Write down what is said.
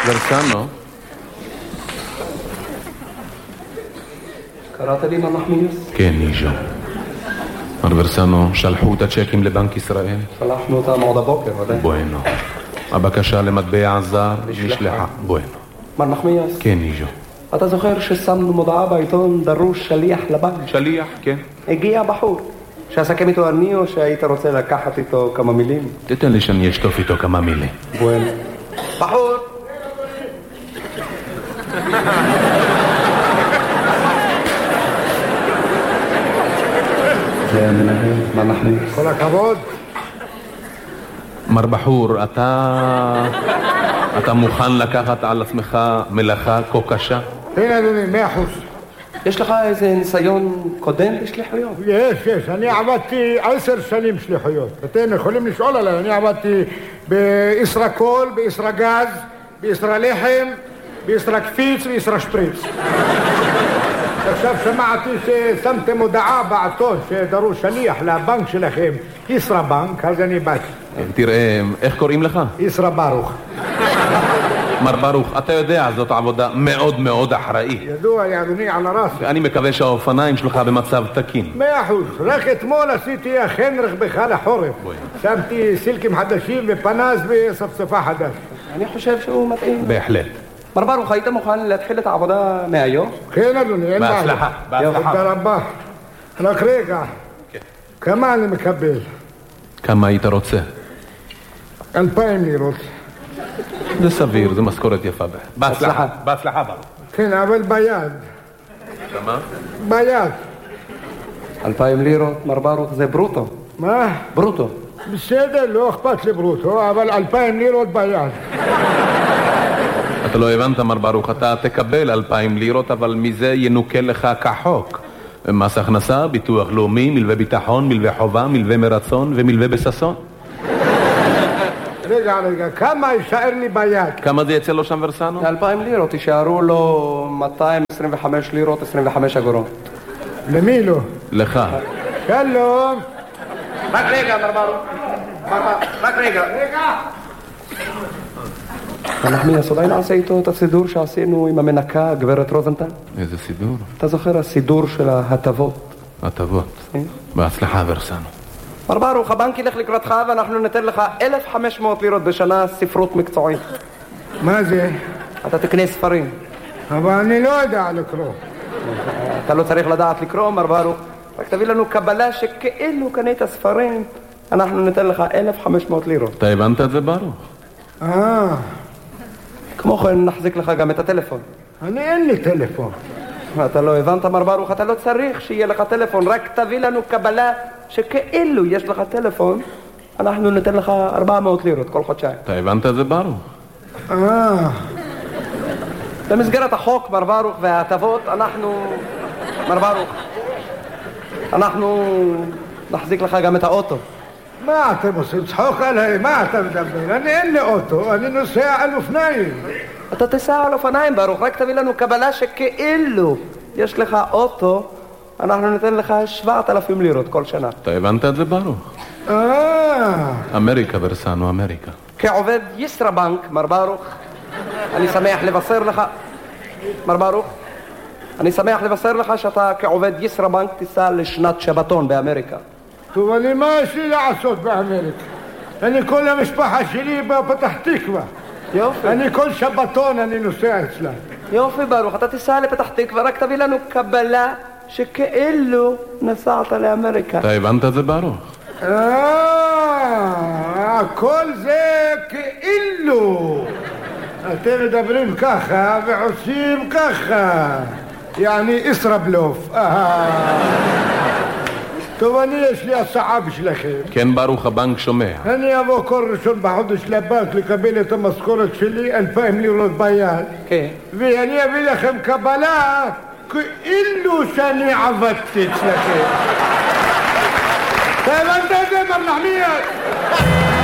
ורסנו. קראת לי מר נחמיאס? כן, ניז'ו. מר ורסנו, שלחו את הצ'קים לבנק ישראל? שלחנו אותם עוד הבוקר, ודאי. בואנו. הבקשה למטבע זר נשלחה. בואנו. מר נחמיאס? כן, ניז'ו. אתה זוכר ששמנו מודעה בעיתון דרוש שליח לבנק? שליח, כן. הגיע בחור. שאסכם איתו אני או שהיית רוצה לקחת איתו כמה מילים? תתן לי שאני אשטוף איתו כמה מילים. בואנו. בחור! זה המנהל, מר נחמיאס. כל הכבוד. מר בחור, אתה מוכן לקחת על עצמך מלאכה כה קשה? הנה אדוני, 100%. יש לך איזה ניסיון קודם בשליחויות? יש. אני עבדתי 10 שנים שליחויות. אתם יכולים לשאול עליי. אני עבדתי בישראקול, בישראגז, בישראלחם, בישראקפיץ וישראשפריץ. עכשיו שמעתי ששמתם הודעה בעיתון שדרוש שליח לבנק שלכם, ישראבנק, אז אני באתי. תראה, איך קוראים לך? ישרא ברוך. מר ברוך, אתה יודע, זאת עבודה מאוד מאוד אחראית. ידוע לי אדוני על הרס. ואני מקווה שהאופניים שלך במצב תקין. 100%. רק אתמול עשיתי אכן רכבך לחורף. שמתי סילקים חדשים ופנס וספספה חדש. אני חושב שהוא מתאים. בהחלט. מר ברוך, היית מוכן להתחיל את העבודה מהיום? כן אדוני, אין בעיה. בהצלחה, בהצלחה. תודה רבה. רק רגע. כמה אני מקבל? כמה היית רוצה? 2,000 לירות. זה סביר, זה משכורת יפה. בהצלחה. בהצלחה ברוך. כן, אבל ביד. כמה? ביד. 2,000 לירות, מר ברוך, זה ברוטו. מה? ברוטו. בסדר, לא אכפת לי ברוטו, אבל 2,000 לירות ביד. אתה לא הבנת מר ברוך, אתה תקבל 2,000 לירות, אבל מזה ינוקה לך כחוק. מס הכנסה, ביטוח לאומי, מלווה ביטחון, מלווה חובה, מלווה מרצון ומלווה בססון. רגע, כמה יישאר לי ביד? כמה זה יצא לו שם ורסנו? 2,000 לירות, יישארו לו 225 לירות, 25 אגורות. למי לא? לך. שלום. רק רגע, מר ברוך. רק רגע. אנחנו אולי נעשה איתו את הסידור שעשינו עם המנקה, גברת רוזנטל? איזה סידור? אתה זוכר הסידור של ההטבות? הטבות. בהצלחה ורסנו. מר ברוך, הבנק ילך לקראתך ואנחנו ניתן לך 1,500 לירות בשנה ספרות מקצועית. מה זה? אתה תקנה ספרים. אבל אני לא יודע לקרוא. אתה לא צריך לדעת לקרוא, מר ברוך. רק תביא לנו קבלה שכאילו קנית ספרים, אנחנו ניתן לך 1,500 לירות. אתה הבנת את זה ברוך? כמו כן נחזיק לך גם את הטלפון. אין לי טלפון. אתה לא הבנת מר ברוך, אתה לא צריך שיהיה לך טלפון, רק תביא לנו קבלה שכאילו יש לך טלפון, אנחנו ניתן לך 400 לירות כל חודשיים. אתה הבנת את זה ברוך? במסגרת החוק מר ברוך וההטבות מר ברוך, אנחנו נחזיק לך גם את האוטו. מה אתם עושים? צחוק עליי? מה אתה מדבר? אין לי אוטו, אני נוסע על אופניים. אתה תסע על אופניים ברוך, רק תביא לנו קבלה שכאילו יש לך אוטו, אנחנו ניתן לך 7,000 לירות כל שנה. אתה הבנת את זה ברוך? אמריקה ורסנו, אמריקה. כעובד ישראבנק, מר ברוך, אני שמח לבשר לך, מר ברוך, אני שמח לבשר לך שאתה כעובד ישראבנק תיסע לשנת שבתון באמריקה. טוב, מה יש לי לעשות באמריקה? אני כל המשפחה שלי בפתח תקווה. יופי. אני כל שבתון אני נוסע אצלה. יופי ברוך, אתה תיסע לפתח תקווה, רק תביא לנו קבלה שכאילו נסעת לאמריקה. אתה הבנת את זה ברוך? כל זה כאילו. אתם מדברים ככה ועושים ככה. יעני ישראבלוף. טוב, יש לי הצעה בשבילכם. כן ברוך, הבנק שומע. אני אבוא כל ראשון בחודש לבנק לקבל את המשכורת שלי 2,000 לירות ביד. כן. ואני אביא לכם קבלה כאילו שאני עבדתי אצלכם. אתה הבנת את זה מר נחמיאס?